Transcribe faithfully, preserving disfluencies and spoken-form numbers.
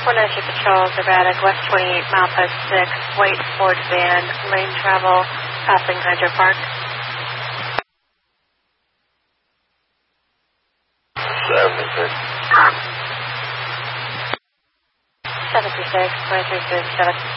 one oh two Patrol, erratic, West twenty-eight, mile post six, wait Ford van, lane travel, passing Hydro Park. seventy-six. seventy-six, twenty-three, seven.